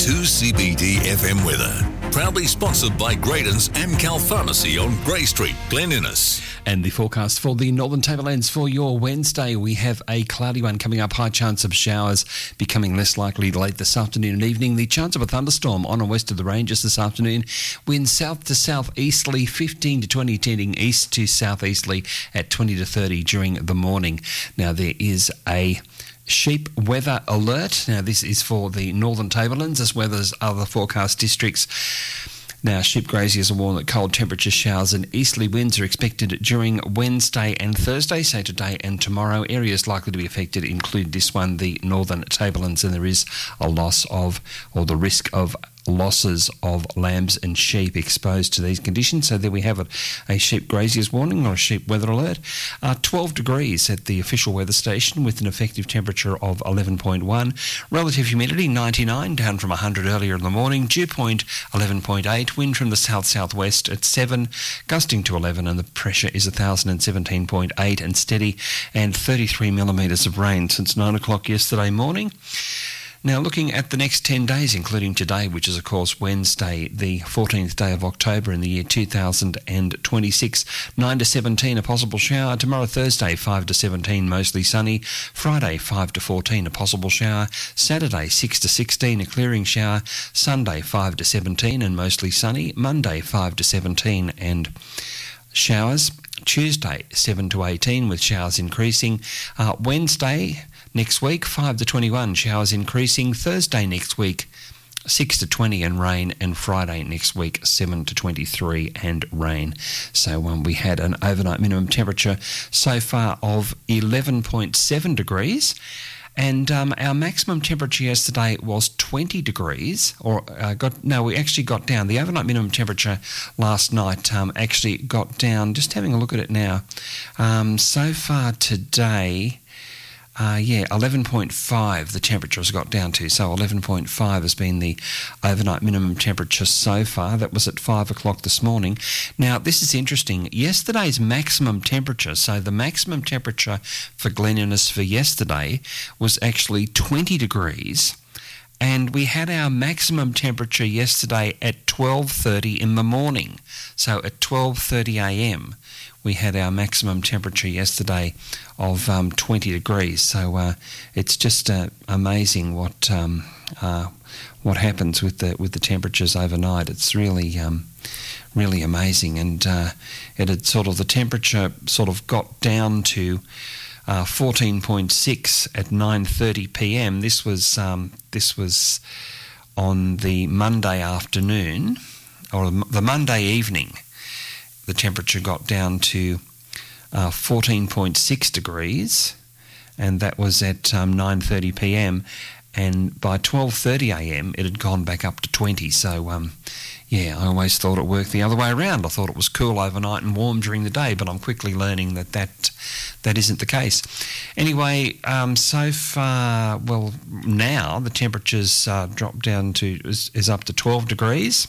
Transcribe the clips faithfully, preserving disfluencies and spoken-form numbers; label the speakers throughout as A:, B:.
A: two C B D F M weather. Proudly sponsored by Graydon's Amcal Pharmacy on Grey Street, Glen Innes.
B: And the forecast for the Northern Tablelands for your Wednesday, we have a cloudy one coming up, high chance of showers becoming less likely late this afternoon and evening. The chance of a thunderstorm on and west of the ranges this afternoon. Wind south to southeasterly, fifteen to twenty, tending east to southeasterly at twenty to thirty during the morning. Now there is a sheep weather alert. Now this is for the Northern Tablelands as well as other forecast districts. Now, sheep graziers are warned that cold temperature showers and easterly winds are expected during Wednesday and Thursday, so today and tomorrow. Areas likely to be affected include this one, the Northern Tablelands, and there is a loss of, or the risk of losses of lambs and sheep exposed to these conditions. So there we have it, a sheep graziers warning or a sheep weather alert. Uh, twelve degrees at the official weather station with an effective temperature of eleven point one. Relative humidity ninety-nine, down from one hundred earlier in the morning. Dew point eleven point eight. Wind from the south-southwest at seven, gusting to eleven, and the pressure is one thousand seventeen point eight and steady, and thirty-three millimetres of rain since nine o'clock yesterday morning. Now, looking at the next ten days, including today, which is, of course, Wednesday, the fourteenth day of October in the year two thousand twenty-six, nine to seventeen, a possible shower. Tomorrow, Thursday, five to seventeen, mostly sunny. Friday, five to fourteen, a possible shower. Saturday, six to sixteen, a clearing shower. Sunday, five to seventeen and mostly sunny. Monday, five to seventeen and showers. Tuesday, seven to eighteen with showers increasing. Uh, Wednesday next week, five to twenty-one, showers increasing. Thursday next week, six to twenty and rain. And Friday next week, seven to twenty-three and rain. So um, we had an overnight minimum temperature so far of eleven point seven degrees. And um, our maximum temperature yesterday was twenty degrees, or uh, got no, we actually got down. The overnight minimum temperature last night um, actually got down. Just having a look at it now. Um, so far today, Uh, yeah, eleven point five the temperature has got down to. So eleven point five has been the overnight minimum temperature so far. That was at five o'clock this morning. Now, this is interesting. Yesterday's maximum temperature, so the maximum temperature for Glen Innes for yesterday was actually twenty degrees. And we had our maximum temperature yesterday at twelve thirty in the morning. So at twelve thirty a.m. we had our maximum temperature yesterday of um, twenty degrees. So uh, it's just uh, amazing what um, uh, what happens with the with the temperatures overnight. It's really um, really amazing, and uh, it had sort of the temperature sort of got down to Uh, fourteen point six at nine thirty p.m. This was um, this was on the Monday afternoon, or the Monday evening. The temperature got down to uh, fourteen point six degrees, and that was at um, nine thirty p.m. And by twelve thirty a.m. it had gone back up to twenty. So um, yeah, I always thought it worked the other way around. I thought it was cool overnight and warm during the day, but I'm quickly learning that that, that isn't the case. Anyway, um, so far, well, now the temperature's uh, dropped down to, is, is up to twelve degrees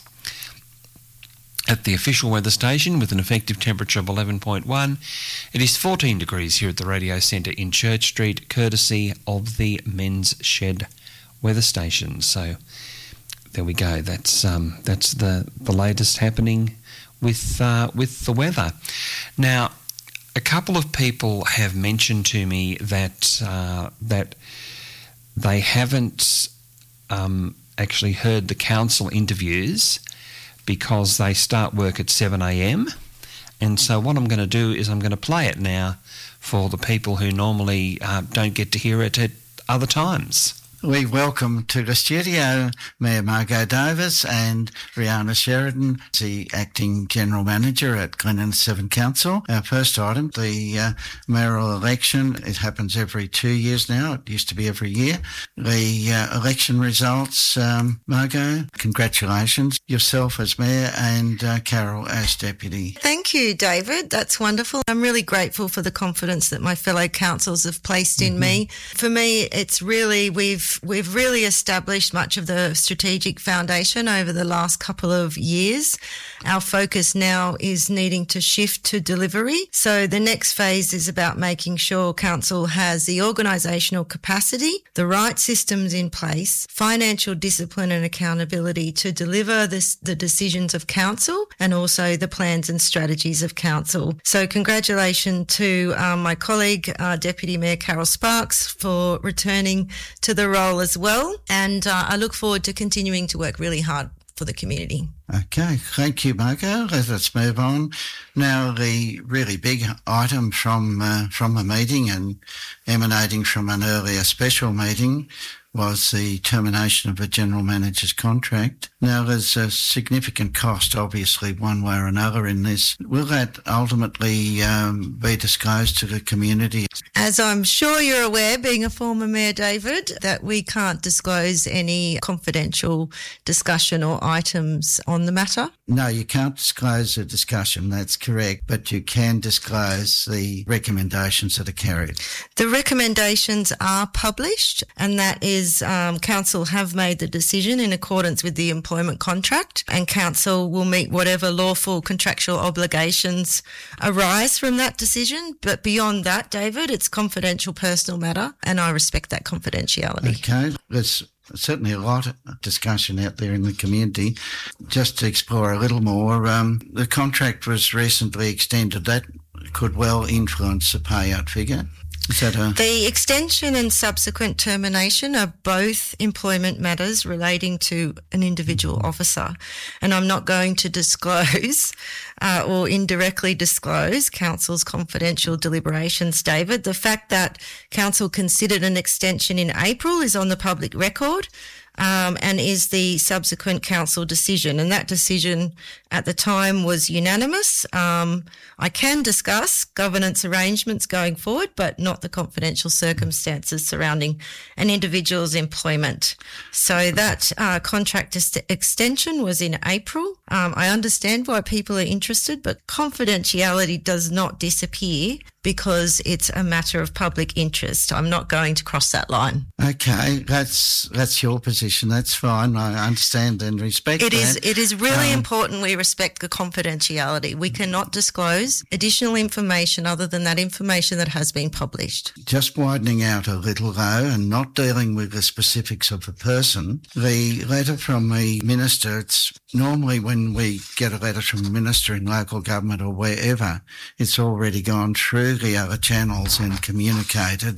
B: at the official weather station with an effective temperature of eleven point one. It is fourteen degrees here at the radio centre in Church Street, courtesy of the Men's Shed weather station. So there we go. That's um, that's the, the latest happening with uh, with the weather. Now, a couple of people have mentioned to me that uh, that they haven't um, actually heard the council interviews because they start work at seven a.m. And so what I'm going to do is I'm going to play it now for the people who normally uh, don't get to hear it at other times.
C: We welcome to the studio Mayor Margot Davis and Rihanna Sheridan, the Acting General Manager at Glen Innes Seven Council. Our first item, the uh, mayoral election. It happens every two years now. It used to be every year. The uh, election results, um, Margot, congratulations. Yourself as Mayor and uh, Carol as Deputy.
D: Thank you, David. That's wonderful. I'm really grateful for the confidence that my fellow councillors have placed in mm-hmm. me. For me, it's really, we've we've we've really established much of the strategic foundation over the last couple of years. Our focus now is needing to shift to delivery. So the next phase is about making sure council has the organisational capacity, the right systems in place, financial discipline and accountability to deliver this, the decisions of council and also the plans and strategies of council. So congratulations to um, my colleague, uh, Deputy Mayor Carol Sparks, for returning to the role as well. And uh, I look forward to continuing to work really hard for the community.
C: Okay, thank you, Margo. Let's move on. Now, the really big item from uh, from the meeting and emanating from an earlier special meeting was the termination of a general manager's contract. Now, there's a significant cost, obviously, one way or another in this. Will that ultimately um, be disclosed to the community?
D: As I'm sure you're aware, being a former mayor, David, that we can't disclose any confidential discussion or items on the matter.
C: No, you can't disclose a discussion, that's correct, but you can disclose the recommendations that are carried.
D: The recommendations are published, and that is um, council have made the decision in accordance with the employment contract, and council will meet whatever lawful contractual obligations arise from that decision. But beyond that, David, it's confidential personal matter, and I respect that confidentiality.
C: Okay, there's certainly a lot of discussion out there in the community. Just to explore a little more, um, the contract was recently extended. That could well influence the payout figure. Is that a...
D: The extension and subsequent termination are both employment matters relating to an individual officer, and I'm not going to disclose uh, or indirectly disclose council's confidential deliberations, David. The fact that council considered an extension in April is on the public record. Um, and is the subsequent council decision. And that decision at the time was unanimous. Um, I can discuss governance arrangements going forward, but not the confidential circumstances surrounding an individual's employment. So that uh, contract est- extension was in April. Um, I understand why people are interested, but confidentiality does not disappear because it's a matter of public interest. I'm not going to cross that line.
C: Okay, that's that's your position. That's fine. I understand and respect
D: it
C: that.
D: Is, it is really
C: um,
D: important we respect the confidentiality. We cannot disclose additional information other than that information that has been published.
C: Just widening out a little, though, and not dealing with the specifics of the person, the letter from the minister, it's normally when we get a letter from a minister in local government or wherever, it's already gone through the other channels and communicated.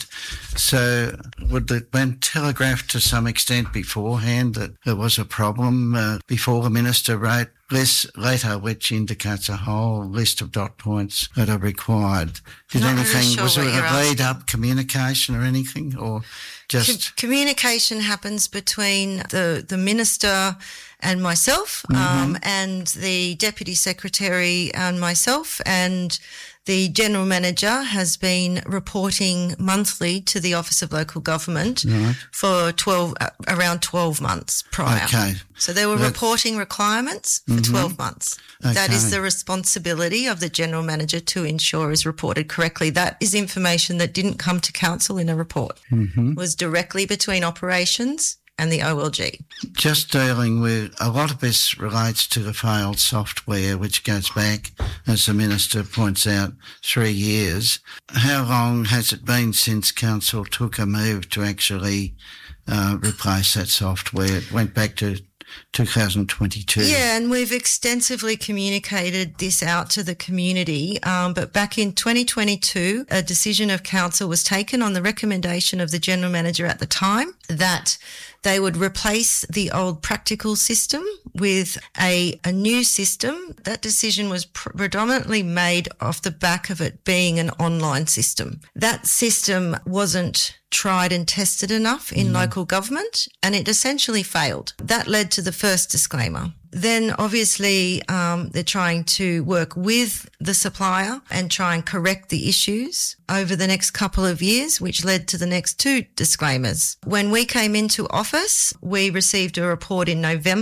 C: So would it been telegraphed to some extent beforehand that there was a problem uh, before the minister wrote this letter, which indicates a whole list of dot points that are required? Did
D: Not
C: anything,
D: really sure
C: was there
D: what
C: a
D: you're
C: lead up communication or anything, or just...
D: Com- communication happens between the, the minister and myself, mm-hmm. um, and the deputy secretary and myself, and the general manager has been reporting monthly to the Office of Local Government right. for twelve uh, around twelve months prior.
C: Okay.
D: So there were That's... reporting requirements for mm-hmm. twelve months. Okay. That is the responsibility of the general manager to ensure is reported correctly. That is information that didn't come to council in a report.
C: Mm-hmm.
D: It was directly between operations and the O L G.
C: Just dealing with, a lot of this relates to the failed software, which goes back, as the Minister points out, three years. How long has it been since Council took a move to actually uh, replace that software? It went back to two thousand twenty-two.
D: Yeah, and we've extensively communicated this out to the community. Um, but back in twenty twenty-two, a decision of council was taken on the recommendation of the general manager at the time that they would replace the old practical system with a, a new system. That decision was pr- predominantly made off the back of it being an online system. That system wasn't tried and tested enough in mm. local government, and it essentially failed. That led to the first disclaimer. Then obviously um, they're trying to work with the supplier and try and correct the issues over the next couple of years, which led to the next two disclaimers. When we came into office, we received a report in November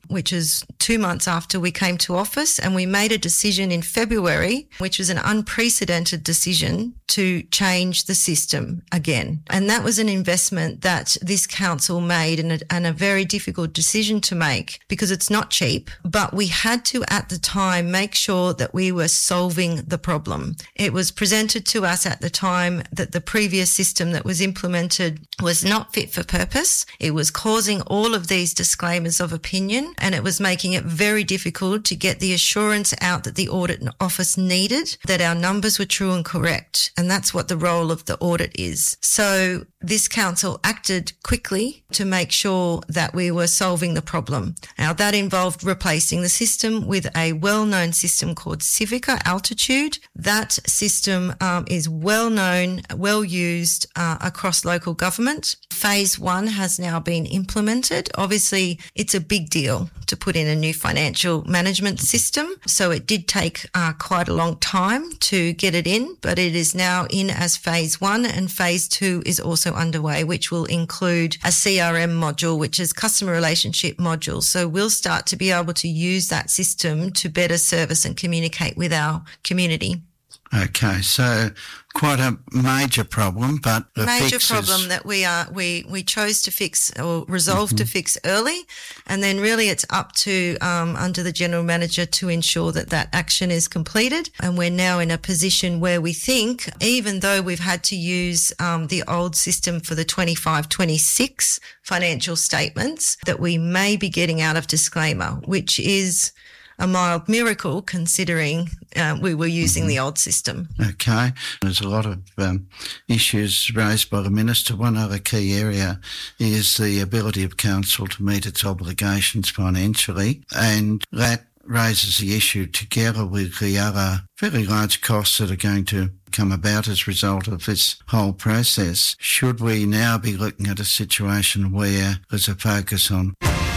D: which is two months after we came to office, and we made a decision in February, which was an unprecedented decision to change the system again. And that was an investment that this council made, and a, and a very difficult decision to make because it's not cheap, but we had to at the time make sure that we were solving the problem. It was presented to us at the time that the previous system that was implemented was not fit for purpose. It was causing all of these disclaimers of opinion, and it was making it very difficult to get the assurance out that the audit office needed that our numbers were true and correct. And that's what the role of the audit is. So this council acted quickly to make sure that we were solving the problem. Now, that involved replacing the system with a well-known system called Civica Altitude. That system um, is well-known, well-used uh, across local government. Phase one has now been implemented. Obviously, it's a big deal to put in a new financial management system, so it did take uh, quite a long time to get it in, but it is now in as phase one, and phase two is also underway, which will include a C R M module, which is customer relationship module. So we'll start to be able to use that system to better service and communicate with our community.
C: Okay, so quite a major problem, but the
D: major
C: fix
D: problem
C: is...
D: that we are we we chose to fix or resolve mm-hmm. to fix early, and then really it's up to um, under the general manager to ensure that that action is completed. And we're now in a position where we think, even though we've had to use um, the old system for the twenty-five twenty-six financial statements, that we may be getting out of disclaimer, which is a mild miracle considering uh, we were using mm-hmm. the old system.
C: Okay. There's a lot of um, issues raised by the Minister. One other key area is the ability of council to meet its obligations financially, and that raises the issue together with the other very large costs that are going to come about as a result of this whole process. Should we now be looking at a situation where there's a focus on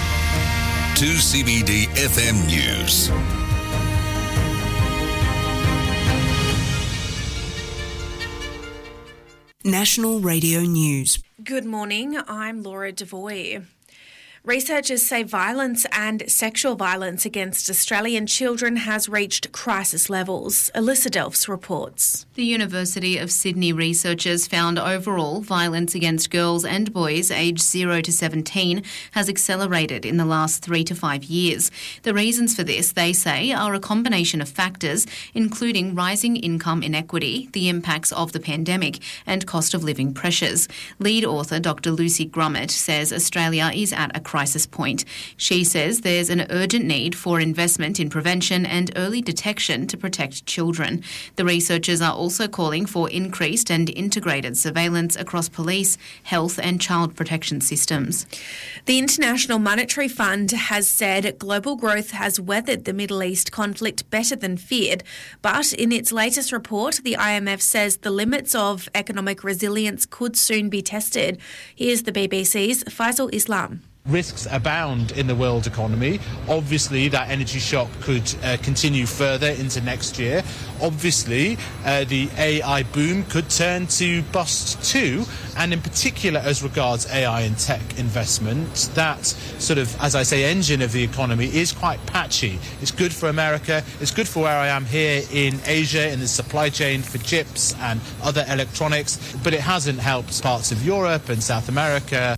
A: two C B D F M News.
E: National Radio News.
F: Good morning, I'm Laura Devoy. Researchers say violence and sexual violence against Australian children has reached crisis levels. Alyssa Delphs reports.
G: The University of Sydney researchers found overall violence against girls and boys aged zero to seventeen has accelerated in the last three to five years. The reasons for this, they say, are a combination of factors, including rising income inequity, the impacts of the pandemic, and cost of living pressures. Lead author Doctor Lucy Grummet says Australia is at a crisis point. She says there's an urgent need for investment in prevention and early detection to protect children. The researchers are also calling for increased and integrated surveillance across police, health and child protection systems.
F: The International Monetary Fund has said global growth has weathered the Middle East conflict better than feared, but in its latest report, the I M F says the limits of economic resilience could soon be tested. Here's the B B C's Faisal Islam.
H: Risks abound in the world economy. Obviously, that energy shock could uh, continue further into next year. Obviously, uh, the A I boom could turn to bust too, and in particular as regards A I and tech investment, that sort of, as I say, engine of the economy is quite patchy. It's good for America, it's good for where I am here in Asia, in the supply chain for chips and other electronics, but it hasn't helped parts of Europe and South America.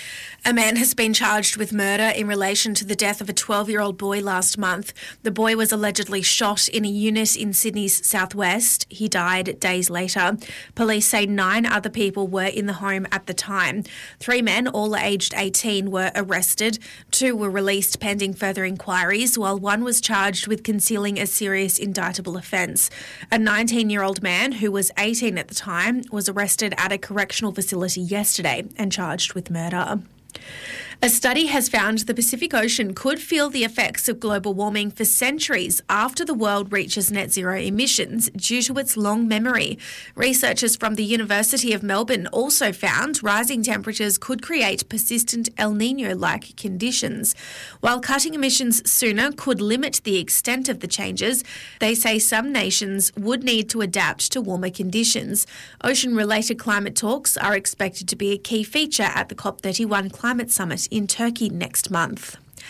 F: A man has been charged with murder in relation to the death of a twelve-year-old boy last month. The boy was allegedly shot in a unit in Sydney's southwest. He died days later. Police say nine other people were in the home at the time. Three men, all aged eighteen, were arrested. Two were released pending further inquiries, while one was charged with concealing a serious indictable offence. A nineteen-year-old man, who was eighteen at the time, was arrested at a correctional facility yesterday and charged with murder. A study has found the Pacific Ocean could feel the effects of global warming for centuries after the world reaches net zero emissions due to its long memory. Researchers from the University of Melbourne also found rising temperatures could create persistent El Niño-like conditions. While cutting emissions sooner could limit the extent of the changes, they say some nations would need to adapt to warmer conditions. Ocean-related climate talks are expected to be a key feature at the COP thirty-one Climate Summit in Turkey next month.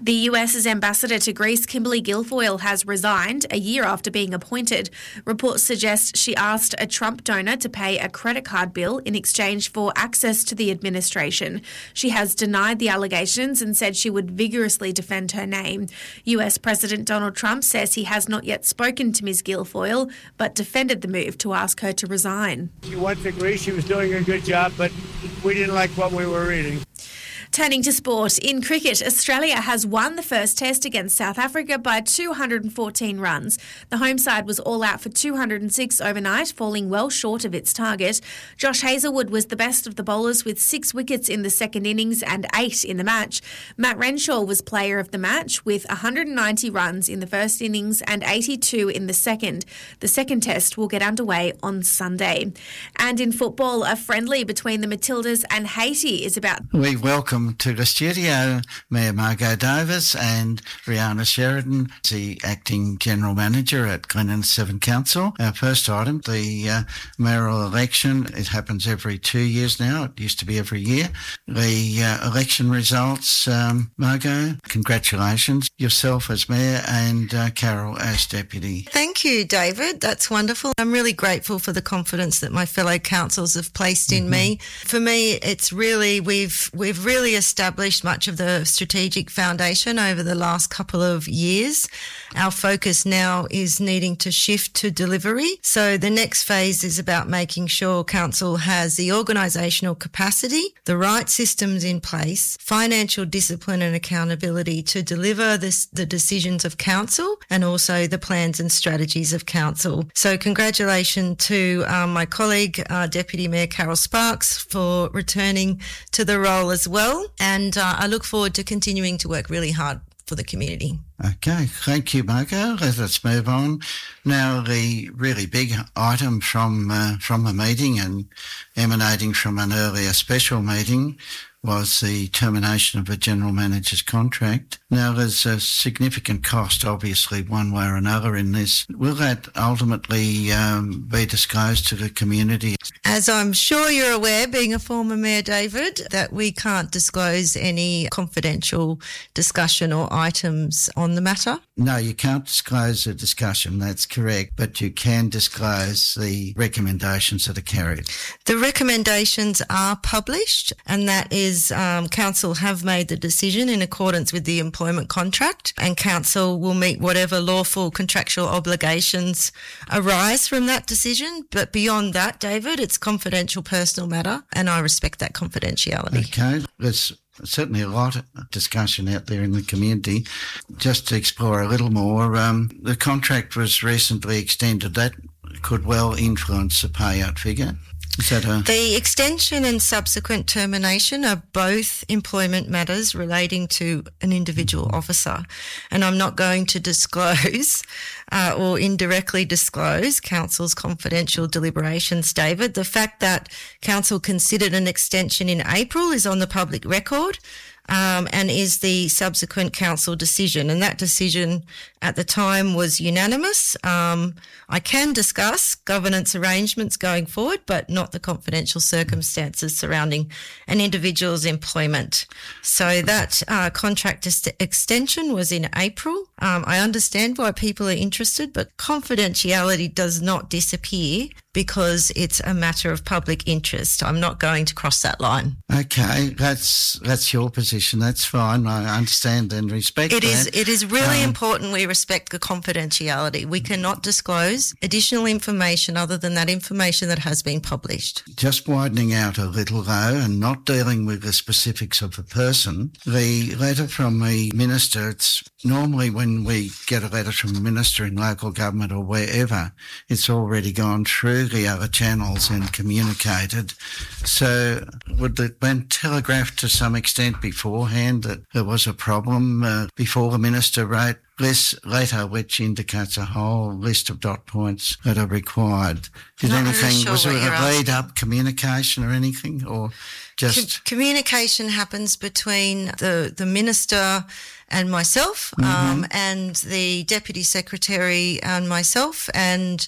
F: The U S's ambassador to Greece, Kimberly Guilfoyle, has resigned a year after being appointed. Reports suggest she asked a Trump donor to pay a credit card bill in exchange for access to the administration. She has denied the allegations and said she would vigorously defend her name. U S President Donald Trump says he has not yet spoken to Miz Guilfoyle, but defended the move to ask her to resign.
I: She went to Greece. She was doing a good job, but we didn't like what we were reading.
F: Turning to sport, in cricket, Australia has won the first test against South Africa by two hundred fourteen runs. The home side was all out for two hundred six overnight, falling well short of its target. Josh Hazlewood was the best of the bowlers with six wickets in the second innings and eight in the match. Matt Renshaw was player of the match with one hundred ninety runs in the first innings and eighty-two in the second. The second test will get underway on Sunday. And in football, a friendly between the Matildas and Haiti is about...
C: We welcome to the studio Mayor Margot Davis and Rihanna Sheridan, the Acting General Manager at Glenelg Seven Council. Our first item, the uh, mayoral election. It happens every two years now. It used to be every year. The uh, election results, um, Margot, congratulations. Yourself as Mayor and uh, Carol as Deputy.
D: Thank you, David. That's wonderful. I'm really grateful for the confidence that my fellow councils have placed in mm-hmm. me. For me, it's really, we've we've really established much of the strategic foundation over the last couple of years. Our focus now is needing to shift to delivery. So the next phase is about making sure Council has the organisational capacity, the right systems in place, financial discipline and accountability to deliver this, the decisions of Council and also the plans and strategies of Council. So congratulations to um, my colleague, uh, Deputy Mayor Carol Sparks, for returning to the role as well. And uh, I look forward to continuing to work really hard for the community.
C: Okay, thank you, Margot. Let's move on. Now, the really big item from uh, from the meeting and emanating from an earlier special meeting was the termination of a general manager's contract. Now, there's a significant cost, obviously, one way or another in this. Will that ultimately um, be disclosed to the community?
D: As I'm sure you're aware, being a former mayor, David, that we can't disclose any confidential discussion or items on the matter.
C: No, you can't disclose a discussion, that's correct, but you can disclose the recommendations that are carried.
D: The recommendations are published, and that is Um, Council have made the decision in accordance with the employment contract, and Council will meet whatever lawful contractual obligations arise from that decision. But beyond that, David, it's confidential personal matter, and I respect that confidentiality.
C: Okay, there's certainly a lot of discussion out there in the community. Just to explore a little more, um, the contract was recently extended. That could well influence the payout figure. Is that a...
D: The extension and subsequent termination are both employment matters relating to an individual officer, and I'm not going to disclose uh, or indirectly disclose Council's confidential deliberations, David. The fact that Council considered an extension in April is on the public record. Um, and is the subsequent council decision. And that decision at the time was unanimous. Um, I can discuss governance arrangements going forward, but not the confidential circumstances surrounding an individual's employment. So that uh, contract est- extension was in April. Um, I understand why people are interested, but confidentiality does not disappear because it's a matter of public interest. I'm not going to cross that line.
C: Okay, that's that's your position. That's fine. I understand and respect
D: it
C: that.
D: Is, it is really
C: um,
D: important we respect the confidentiality. We cannot disclose additional information other than that information that has been published.
C: Just widening out a little though and not dealing with the specifics of the person, the letter from the minister, it's normally when we get a letter from a minister in local government or wherever, it's already gone through the other channels and communicated. So would it been telegraphed to some extent beforehand that there was a problem uh, before the minister wrote this letter, which indicates a whole list of dot points that are required? Did
D: Not
C: anything,
D: really sure
C: was there
D: what
C: a lead up communication or anything, or just...
D: Com- communication happens between the, the minister and myself, mm-hmm. um, and the deputy secretary and myself, and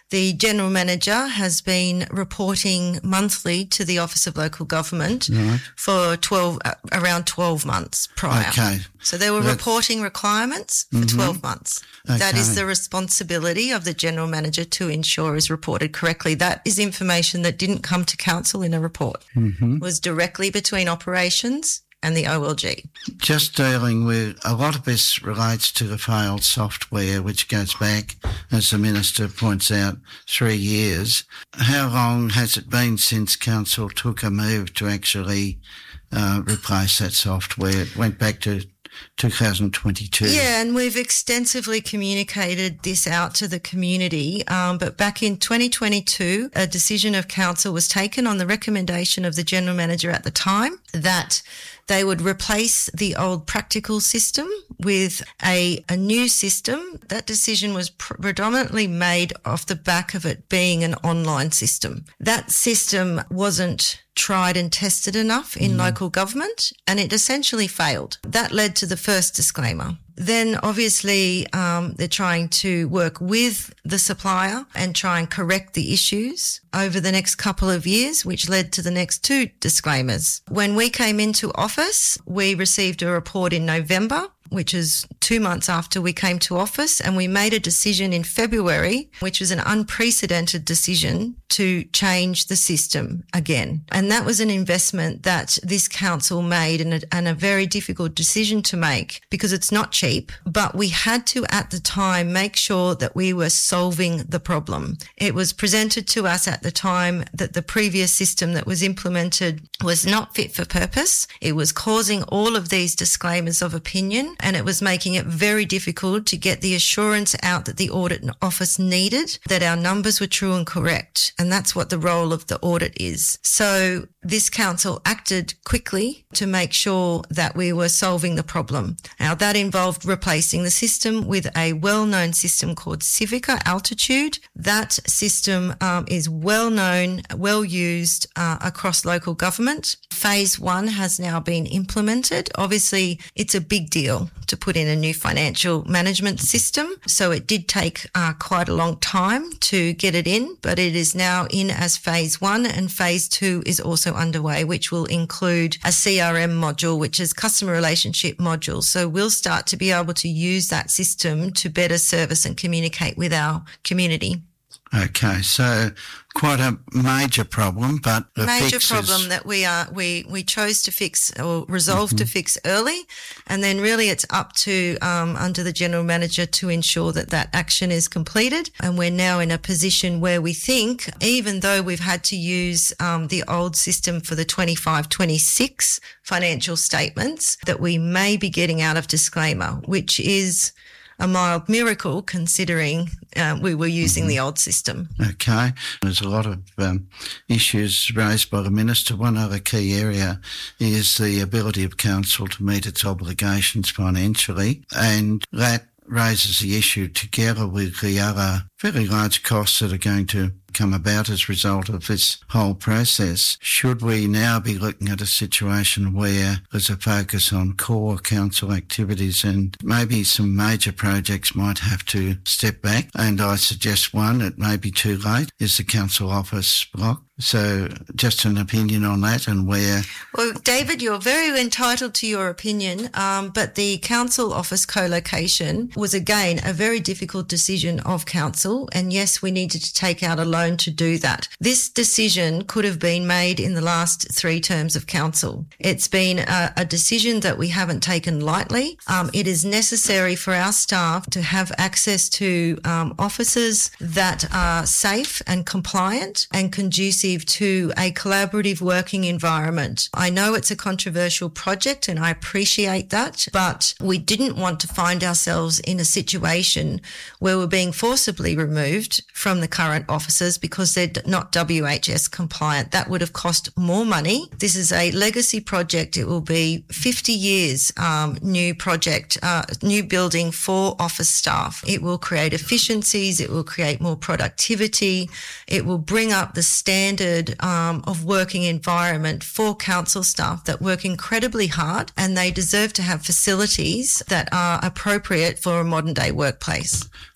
D: The General Manager has been reporting monthly to the Office of Local Government
C: right. for
D: twelve uh, around twelve months prior.
C: Okay.
D: So there were That's... reporting requirements for mm-hmm. twelve months. Okay. That is the responsibility of the General Manager to ensure is reported correctly. That is information that didn't come to Council in a report.
C: Mm-hmm.
D: It was directly between operations and the O L G.
C: Just dealing with, a lot of this relates to the failed software, which goes back, as the Minister points out, three years. How long has it been since Council took a move to actually uh, replace that software? It went back to two thousand twenty-two.
D: Yeah, and we've extensively communicated this out to the community. Um, but back in twenty twenty-two, a decision of Council was taken on the recommendation of the General Manager at the time that they would replace the old practical system with a, a new system. That decision was pr- predominantly made off the back of it being an online system. That system wasn't tried and tested enough in mm. local government, and it essentially failed. That led to the first disclaimer. Then obviously um, they're trying to work with the supplier and try and correct the issues over the next couple of years, which led to the next two disclaimers. When we came into office, we received a report in November, which is two months after we came to office, and we made a decision in February, which was an unprecedented decision to change the system again. And that was an investment that this council made, and a, and a very difficult decision to make because it's not cheap, but we had to at the time make sure that we were solving the problem. It was presented to us at the time that the previous system that was implemented was not fit for purpose. It was causing all of these disclaimers of opinion, and it was making it very difficult to get the assurance out that the audit office needed, that our numbers were true and correct. And that's what the role of the audit is. So this council acted quickly to make sure that we were solving the problem. Now, that involved replacing the system with a well-known system called Civica Altitude. That system um, is well-known, well-used uh, across local government. Phase one has now been implemented. Obviously, it's a big deal to put in a new financial management system, so it did take uh, quite a long time to get it in, but it is now in as phase one, and phase two is also underway, which will include a C R M module, which is customer relationship module. So we'll start to be able to use that system to better service and communicate with our community.
C: Okay, so quite a major problem, but the
D: major
C: fix
D: problem
C: is...
D: that we are we we chose to fix or resolve mm-hmm. to fix early, and then really it's up to um, under the General Manager to ensure that that action is completed. And we're now in a position where we think, even though we've had to use um, the old system for the twenty-five twenty-six financial statements, that we may be getting out of disclaimer, which is a mild miracle considering uh, we were using mm-hmm. the old system.
C: Okay. There's a lot of um, issues raised by the Minister. One other key area is the ability of Council to meet its obligations financially, and that raises the issue together with the other very large costs that are going to come about as a result of this whole process. Should we now be looking at a situation where there's a focus on core council activities and maybe some major projects might have to step back? And I suggest one, it may be too late, is the council office block. So just an opinion on that and where...
D: Well, David, you're very entitled to your opinion, um, but the council office co-location was, again, a very difficult decision of council. And yes, we needed to take out a loan to do that. This decision could have been made in the last three terms of council. It's been a, a decision that we haven't taken lightly. Um, it is necessary for our staff to have access to um, offices that are safe and compliant and conducive to a collaborative working environment. I know it's a controversial project and I appreciate that, but we didn't want to find ourselves in a situation where we're being forcibly removed from the current offices because they're not W H S compliant. That would have cost more money. This is a legacy project. It will be fifty years um, new project, uh, new building for office staff. It will create efficiencies. It will create more productivity. It will bring up the standard Um, of working environment for council staff that work incredibly hard, and they deserve to have facilities that are appropriate for a modern day workplace.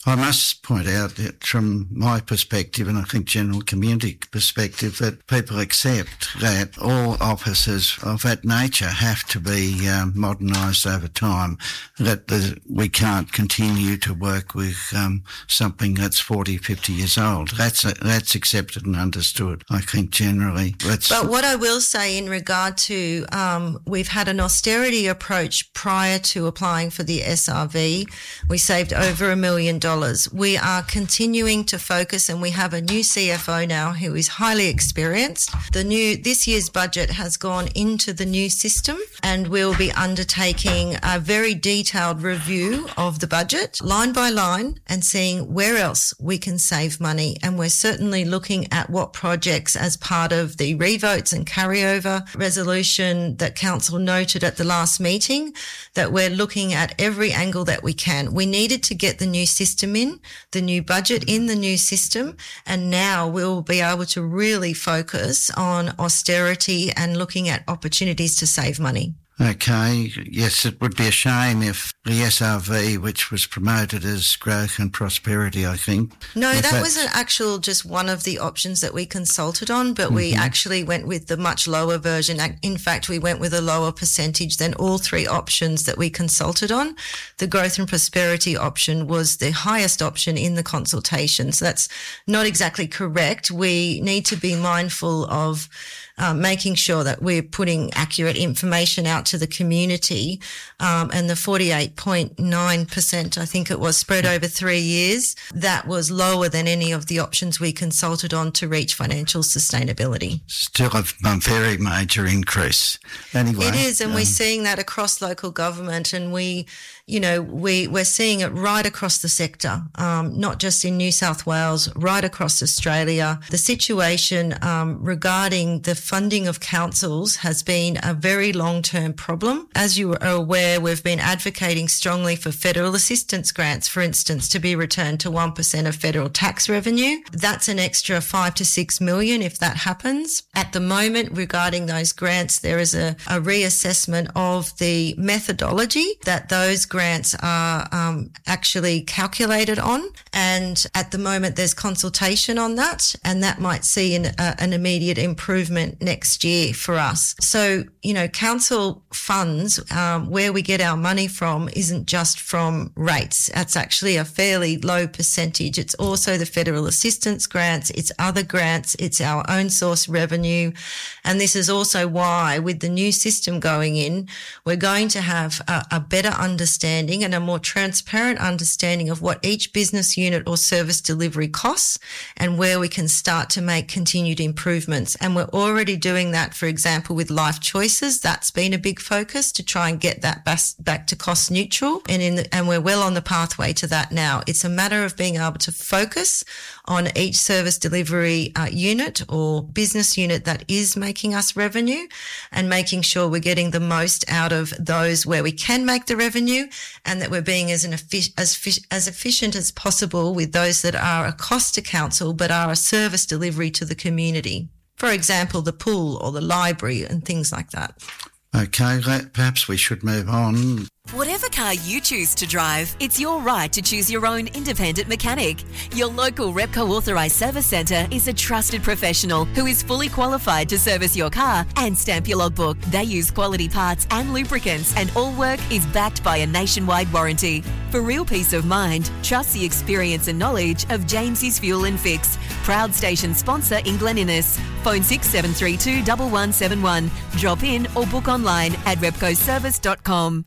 C: I must point out that from my perspective, and I think general community perspective, that people accept that all offices of that nature have to be um, modernised over time, that the, we can't continue to work with um, something that's forty, fifty years old. That's a, that's accepted and understood, I think, generally. That's
D: but what I will say in regard to, um, we've had an austerity approach prior to applying for the S R V. We saved over a million dollars. We are continuing to focus, and we have a new C F O now who is highly experienced. The new this year's budget has gone into the new system, and we'll be undertaking a very detailed review of the budget line by line and seeing where else we can save money. And we're certainly looking at what projects, as part of the revotes and carryover resolution that Council noted at the last meeting, that we're looking at every angle that we can. We needed to get the new system in, the new budget in the new system, and now we'll be able to really focus on austerity and looking at opportunities to save money.
C: Okay, yes, it would be a shame if the S R V, which was promoted as growth and prosperity, I think.
D: No, that was an actual just one of the options that we consulted on, but mm-hmm. we actually went with the much lower version. In fact, we went with a lower percentage than all three options that we consulted on. The growth and prosperity option was the highest option in the consultation. So that's not exactly correct. We need to be mindful of Um, making sure that we're putting accurate information out to the community. Um, and the forty-eight point nine percent, I think it was, spread over three years, that was lower than any of the options we consulted on to reach financial sustainability.
C: Still a, a very major increase. Anyway,
D: it is, and
C: um,
D: we're seeing that across local government, and we, you know, we, we're seeing it right across the sector, um, not just in New South Wales, right across Australia. The situation um, regarding the funding of councils has been a very long-term problem. As you are aware, we've been advocating strongly for federal assistance grants, for instance, to be returned to one percent of federal tax revenue. That's an extra five to six million if that happens. At the moment, regarding those grants, there is a, a reassessment of the methodology that those grants are um, actually calculated on. And at the moment, there's consultation on that, and that might see an, uh, an immediate improvement next year for us. So, you know, council funds, um, where we get our money from isn't just from rates. That's actually a fairly low percentage. It's also the federal assistance grants, it's other grants, it's our own source revenue. And this is also why, with the new system going in, we're going to have a, a better understanding and a more transparent understanding of what each business unit or service delivery costs and where we can start to make continued improvements. And we're already doing that, for example, with Life Choices. That's been a big focus to try and get that back to cost neutral, and in the, and we're well on the pathway to that now. It's a matter of being able to focus on each service delivery uh, unit or business unit that is making us revenue, and making sure we're getting the most out of those where we can make the revenue, and that we're being as an effi- as as efficient as possible with those that are a cost to council but are a service delivery to the community. For example, the pool or the library and things like that.
C: Okay, perhaps we should move on.
J: Whatever car you choose to drive, it's your right to choose your own independent mechanic. Your local Repco authorised service centre is a trusted professional who is fully qualified to service your car and stamp your logbook. They use quality parts and lubricants, and all work is backed by a nationwide warranty. For real peace of mind, trust the experience and knowledge of James's Fuel and Fix, proud station sponsor in Glen Innes. Phone six seven three two, one one seven one. Drop in or book online at repco service dot com.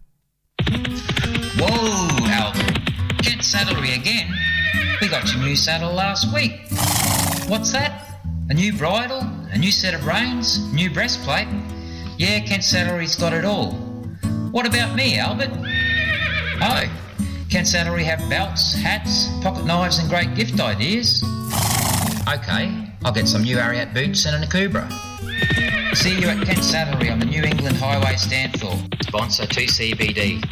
K: Whoa, Albert. Kent Saddlery again. We got your new saddle last week. What's that? A new bridle? A new set of reins? New breastplate? Yeah, Kent Saddlery's got it all. What about me, Albert? Oh, Kent Saddlery have belts, hats, pocket knives and great gift ideas. Okay, I'll get some new Ariat boots and a Nakubra. See you at Kent Saddlery on the New England Highway Stanthorpe. Sponsor two C B D.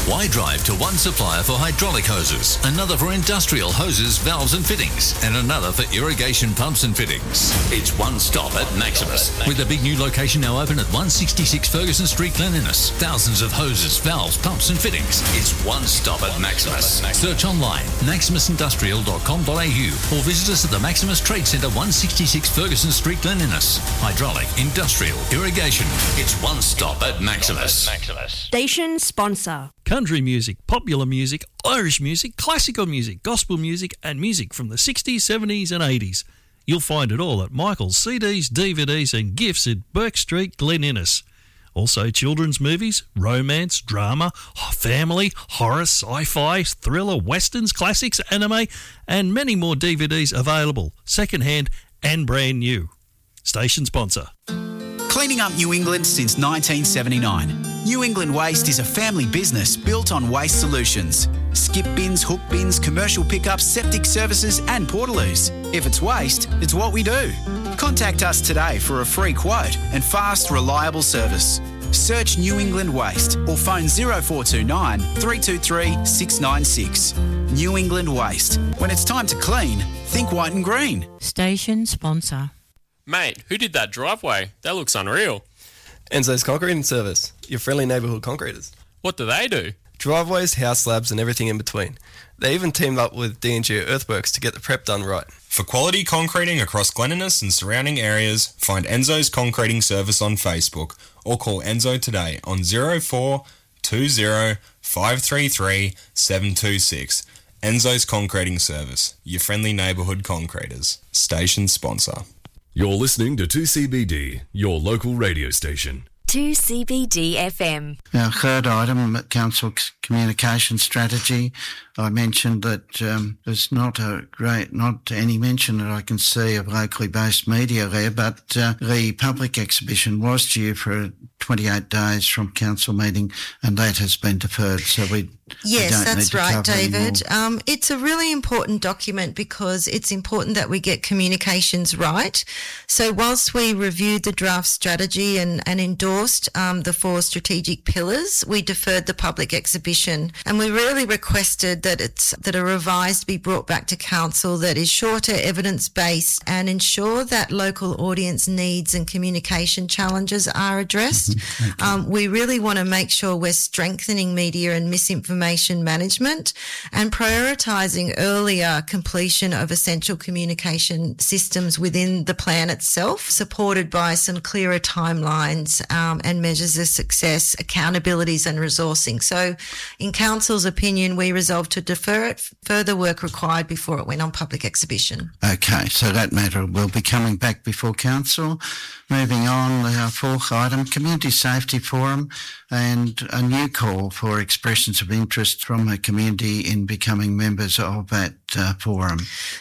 A: Why drive to one supplier for hydraulic hoses, another for industrial hoses, valves and fittings, and another for irrigation pumps and fittings? It's one stop at Maximus. With a big new location now open at one sixty-six Ferguson Street, Glen Innes. Thousands of hoses, valves, pumps and fittings. It's one stop at Maximus. Search online, maximus industrial dot com dot a u, or visit us at the Maximus Trade Centre, one sixty-six Ferguson Street, Glen Innes. Hydraulic, industrial, irrigation. It's one stop at Maximus.
L: Station sponsor.
M: Country music, popular music, Irish music, classical music, gospel music and music from the sixties, seventies and eighties. You'll find it all at Michael's C Ds, D V Ds and gifts at Burke Street, Glen Innes. Also children's movies, romance, drama, family, horror, sci-fi, thriller, westerns, classics, anime and many more D V Ds available, second-hand and brand new. Station sponsor.
N: Cleaning up New England since nineteen seventy-nine. New England Waste is a family business built on waste solutions. Skip bins, hook bins, commercial pickups, septic services and portaloos. If it's waste, it's what we do. Contact us today for a free quote and fast, reliable service. Search New England Waste or phone oh four two nine, three two three, six nine six. New England Waste. When it's time to clean, think white and green.
L: Station sponsor.
O: Mate, who did that driveway? That looks unreal.
P: Enzo's Concreting Service, your friendly neighbourhood concreters.
O: What do they do?
P: Driveways, house slabs and everything in between. They even teamed up with D and G Earthworks to get the prep done right.
Q: For quality concreting across Glen Innes and surrounding areas, find Enzo's Concreting Service on Facebook or call Enzo today on oh four two oh, five three three, seven two six. Enzo's Concreting Service, your friendly neighbourhood concreters. Station sponsor.
A: You're listening to two C B D, your local radio station.
J: two C B D F M.
C: Our third item, Council Communication Strategy. I mentioned that um, there's not a great, not any mention that I can see of locally based media there, but uh, the public exhibition was due for twenty-eight days from council meeting, and that has been deferred. So we
D: Yes,
C: we don't
D: that's
C: need to
D: right,
C: cover
D: David.
C: anymore.
D: Um, it's a really important document because it's important that we get communications right. So whilst we reviewed the draft strategy and, and endorsed um, the four strategic pillars, we deferred the public exhibition, and we really requested that it's that a revised be brought back to council that is shorter, evidence-based, and ensure that local audience needs and communication challenges are addressed.
C: Mm-hmm.
D: Um, we really want to make sure we're strengthening media and misinformation management and prioritising earlier completion of essential communication systems within the plan itself, supported by some clearer timelines um, and measures of success, accountabilities and resourcing. So in Council's opinion, we resolved to defer it, further work required before it went on public exhibition.
C: Okay, so that matter will be coming back before council. Moving on, our fourth item, Community Safety Forum, and a new call for expressions of interest from the community in becoming members of that uh, forum.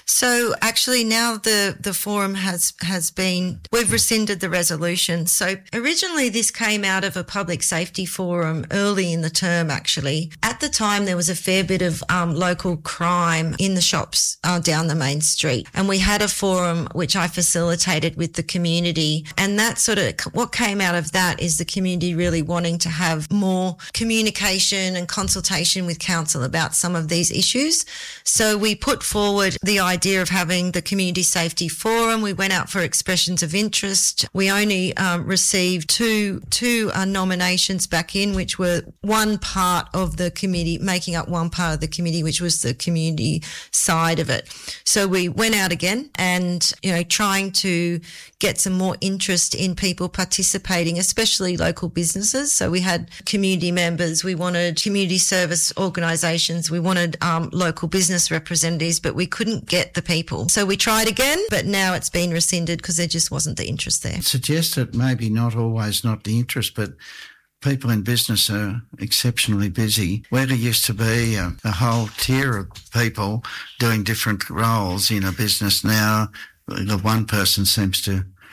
D: So actually now the, the forum has, has been, we've rescinded the resolution. So originally this came out of a public safety forum early in the term actually. At the time there was a fair bit of um, local crime in the shops uh, down the main street, and we had a forum which I facilitated with the community, and that sort of, what came out of that is the community really wanting to have more communication and consultation with council about some of these issues. So we put forward the idea of having the community safety forum. We went out for expressions of interest. We only um, received two two uh, nominations back in, which were one part of the committee, making up one part of the committee, which was the community side of it. So we went out again and, you know, trying to get some more interest in people participating, especially local businesses. So we had community members, we wanted community service organisations, we wanted um, local business representatives, but we couldn't get the people. So we tried again, but now it's been rescinded because there just wasn't the interest there.
C: It suggests that maybe not always not the interest, but people in business are exceptionally busy. Where there used to be a, a whole tier of people doing different roles in a business, now the one person seems to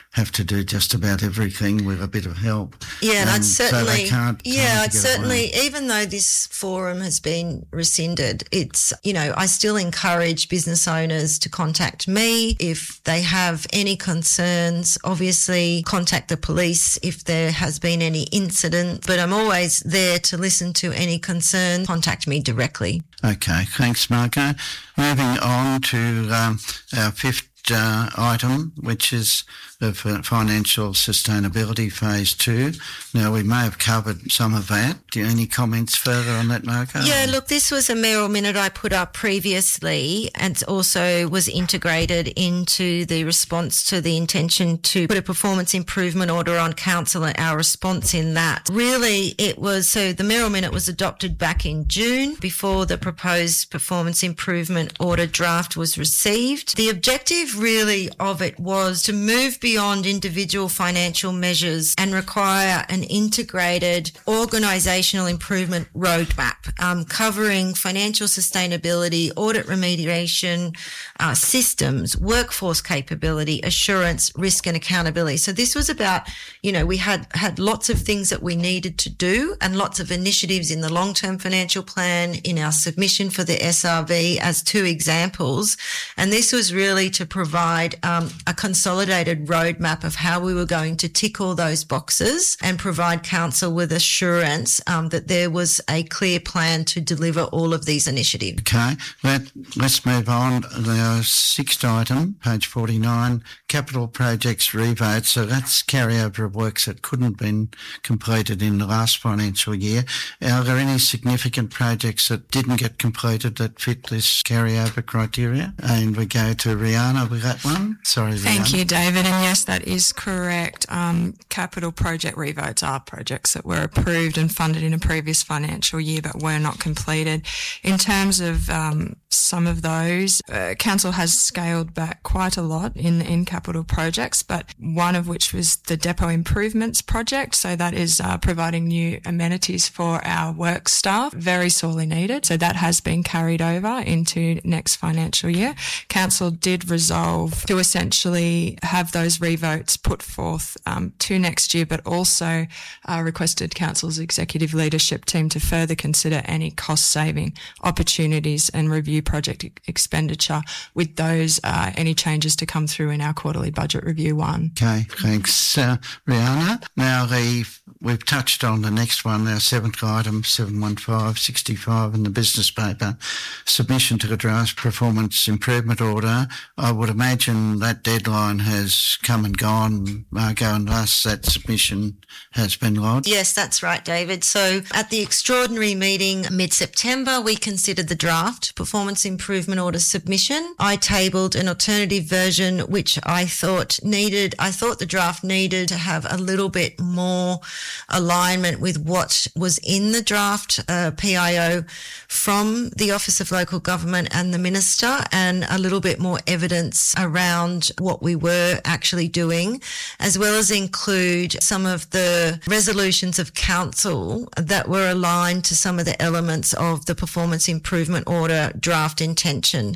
C: have to do just about everything with a bit of help.
D: Yeah, and I'd certainly,
C: so they can't
D: yeah, I'd certainly,
C: away.
D: Even though this forum has been rescinded, it's, you know, I still encourage business owners to contact me if they have any concerns. Obviously, contact the police if there has been any incident, but I'm always there to listen to any concern. Contact me directly.
C: Okay, thanks, Marco. Moving on to um, our fifth uh, item, which is the financial sustainability phase two. Now, we may have covered some of that. Do you have any comments further on that, Marco?
D: Yeah, look, this was a mayoral minute I put up previously, and also was integrated into the response to the intention to put a performance improvement order on council and our response in that. Really, it was, so the mayoral minute was adopted back in June before the proposed performance improvement order draft was received. The objective really of it was to move beyond beyond individual financial measures and require an integrated organisational improvement roadmap um, covering financial sustainability, audit remediation, uh, systems, workforce capability, assurance, risk and accountability. So this was about, you know, we had, had lots of things that we needed to do and lots of initiatives in the long-term financial plan, in our submission for the S R V as two examples. And this was really to provide um, a consolidated roadmap roadmap of how we were going to tick all those boxes and provide council with assurance um, that there was a clear plan to deliver all of these initiatives.
C: Okay, Let, let's move on. The sixth item, page forty-nine, capital projects revote. So that's carryover of works that couldn't have been completed in the last financial year. Are there any significant projects that didn't get completed that fit this carryover criteria? And we go to Rihanna with that one. Sorry, Rihanna.
R: Thank you, David. And yes, that is correct. Um, capital project revotes are projects that were approved and funded in a previous financial year but were not completed. In terms of um, some of those, uh, Council has scaled back quite a lot in, in capital projects, but one of which was the depot improvements project. So that is uh, providing new amenities for our work staff, very sorely needed. So that has been carried over into next financial year. Council did resolve to essentially have those revotes put forth um, to next year, but also uh, requested Council's executive leadership team to further consider any cost-saving opportunities and review project e- expenditure with those, uh, any changes to come through in our quarterly budget review one.
C: Okay, thanks, uh, Rihanna. Now, the, we've touched on the next one, our seventh item, seven one five sixty-five in the business paper, submission to the draft performance improvement order. I would imagine that deadline has come and gone, Margo, unless that submission has been lodged.
D: Yes, that's right, David. So at the extraordinary meeting mid-September, we considered the draft performance improvement order submission. I tabled an alternative version, which I thought needed, I thought the draft needed to have a little bit more alignment with what was in the draft uh, P I O from the Office of Local Government and the Minister, and a little bit more evidence around what we were actually doing, as well as include some of the resolutions of council that were aligned to some of the elements of the performance improvement order draft intention.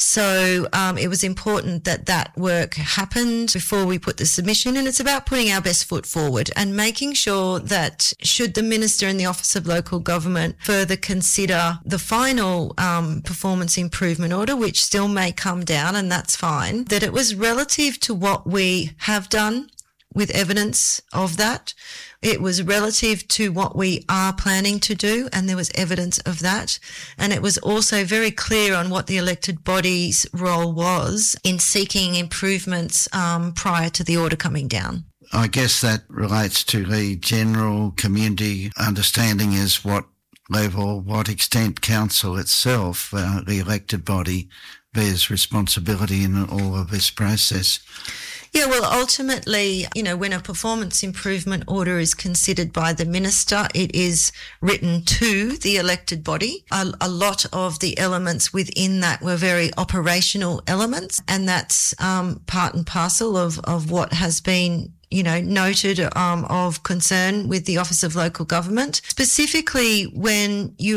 D: So um, it was important that that work happened before we put the submission, and it's about putting our best foot forward and making sure that should the Minister and the Office of Local Government further consider the final um, performance improvement order, which still may come down, and that's fine, that it was relative to what we have done with evidence of that. It was relative to what we are planning to do, and there was evidence of that. And it was also very clear on what the elected body's role was in seeking improvements um, prior to the order coming down.
C: I guess that relates to the general community understanding is what level, what extent council itself, uh, the elected body, bears responsibility in all of this process.
D: Yeah, well, ultimately, you know, when a performance improvement order is considered by the Minister, it is written to the elected body. A, a lot of the elements within that were very operational elements, and that's um, part and parcel of, of what has been, you know, noted um, of concern with the Office of Local Government. Specifically, when you are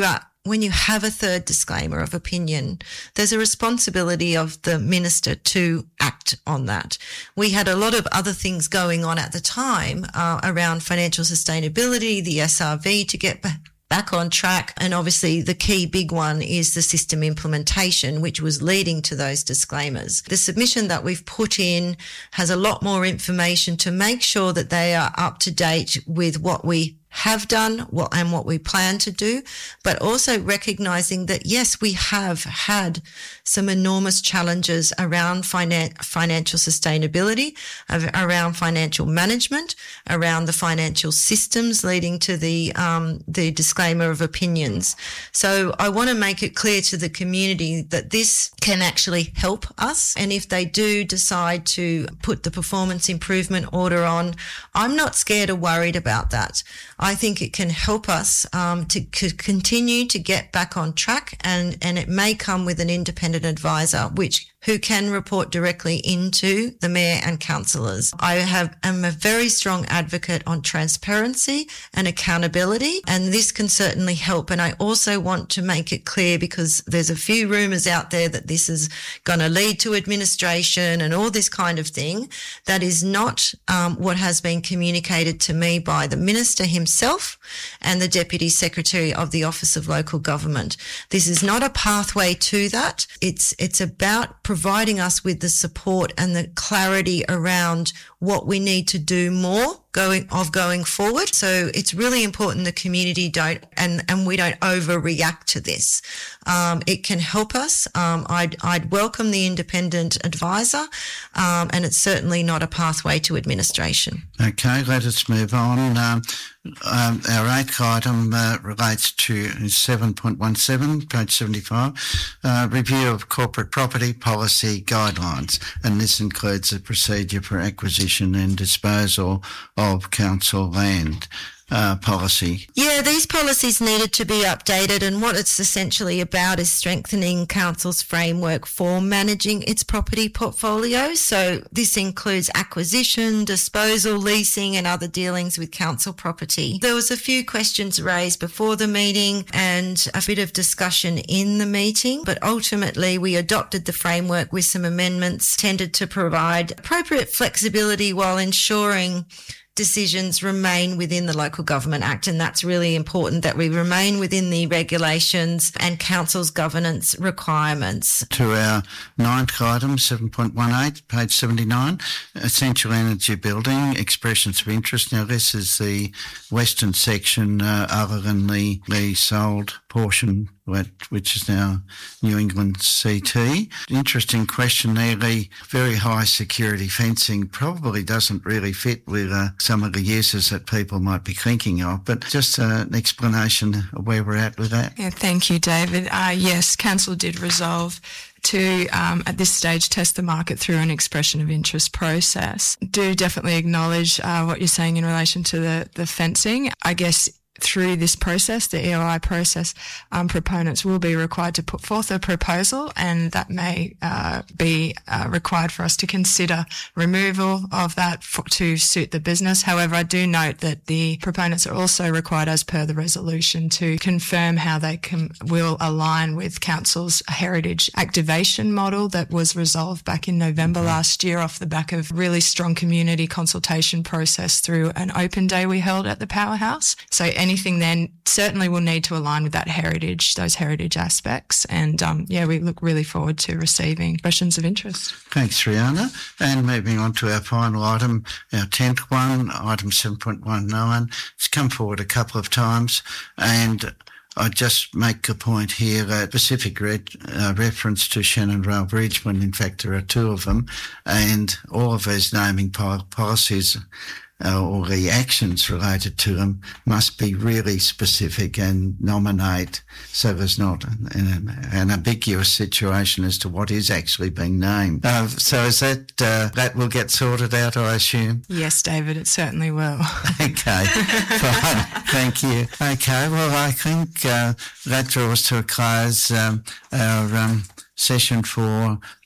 D: when you have a third disclaimer of opinion, there's a responsibility of the minister to act on that. We had a lot of other things going on at the time uh, around financial sustainability, the S R V to get back back on track. And obviously the key big one is the system implementation, which was leading to those disclaimers. The submission that we've put in has a lot more information to make sure that they are up to date with what we have done what, and what we plan to do, but also recognizing that, yes, we have had some enormous challenges around finan- financial sustainability, around financial management, around the financial systems leading to the um, the disclaimer of opinions. So I want to make it clear to the community that this can actually help us. And if they do decide to put the performance improvement order on, I'm not scared or worried about that. I think it can help us um, to, to continue to get back on track, and, and it may come with an independent advisor, which who can report directly into the mayor and councillors. I have am a very strong advocate on transparency and accountability, and this can certainly help. And I also want to make it clear, because there's a few rumours out there that this is going to lead to administration and all this kind of thing. That is not um, what has been communicated to me by the minister himself and the Deputy Secretary of the Office of Local Government. This is not a pathway to that. It's it's about providing us with the support and the clarity around what we need to do more going of going forward. So it's really important the community don't and, and we don't overreact to this. Um, it can help us. Um, I'd I'd welcome the independent advisor, um, and it's certainly not a pathway to administration.
C: Okay, let us move on. Um, um, our eighth item uh, relates to seven point one seven, page seventy-five, uh, review of corporate property policy guidelines, and this includes a procedure for acquisition and disposal of council land. Uh, policy.
D: Yeah, these policies needed to be updated, and what it's essentially about is strengthening council's framework for managing its property portfolio. So this includes acquisition, disposal, leasing and other dealings with council property. There was a few questions raised before the meeting and a bit of discussion in the meeting, but ultimately we adopted the framework with some amendments tended to provide appropriate flexibility while ensuring decisions remain within the Local Government Act, and that's really important that we remain within the regulations and council's governance requirements.
C: To our ninth item, seven point one eight, page seventy-nine, essential energy building, expressions of interest. Now this is the western section uh, other than the, the sold portion, which is now New England C T. Interesting question there. The very high security fencing probably doesn't really fit with uh, some of the uses that people might be thinking of, but just uh, an explanation of where we're at with that.
R: Yeah, thank you, David. Uh, yes, Council did resolve to, um, at this stage, test the market through an expression of interest process. Do definitely acknowledge uh, what you're saying in relation to the, the fencing. I guess through this process, the E O I process, um, proponents will be required to put forth a proposal, and that may uh, be uh, required for us to consider removal of that for, to suit the business. However, I do note that the proponents are also required, as per the resolution, to confirm how they can, will align with Council's heritage activation model that was resolved back in November last year off the back of really strong community consultation process through an open day we held at the Powerhouse. So any Anything then certainly will need to align with that heritage, those heritage aspects. And um, yeah, we look really forward to receiving expressions of interest.
C: Thanks, Rihanna. And moving on to our final item, our tenth one, item seven point one nine. It's come forward a couple of times, and I just make a point here that specific re- uh, reference to Shannon Rail Bridge, when in fact there are two of them, and all of those naming po- policies Uh, or the actions related to them must be really specific and nominate, so there's not an, an, an ambiguous situation as to what is actually being named. Uh, so is that uh, that will get sorted out, I assume?
R: Yes, David, it certainly will.
C: Okay, fine. Thank you. Okay, well, I think uh, that draws to a close um, our um, session for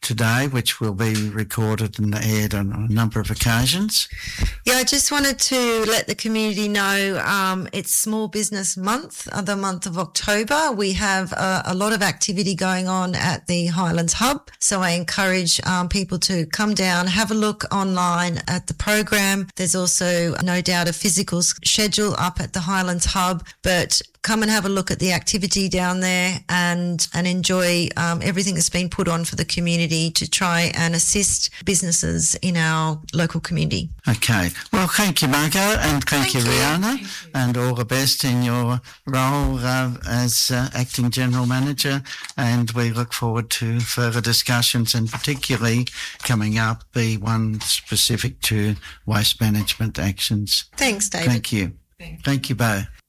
C: today, which will be recorded and aired on a number of occasions.
D: Yeah, I just wanted to let the community know um, it's Small Business Month, uh, the month of October. We have uh, a lot of activity going on at the Highlands Hub, so I encourage um, people to come down, have a look online at the program. There's also no doubt a physical schedule up at the Highlands Hub, but come and have a look at the activity down there and and enjoy um, everything that's been put on for the community to try and assist businesses in our local community.
C: Okay. Well, thank you, Margot, and thank,
D: Thank
C: you,
D: you.
C: Rihanna,
D: Thank you.
C: and all the best in your role uh, as uh, Acting General Manager, and we look forward to further discussions, and particularly coming up the one specific to waste management actions.
D: Thanks, David.
C: Thank you. Thank you, Bo.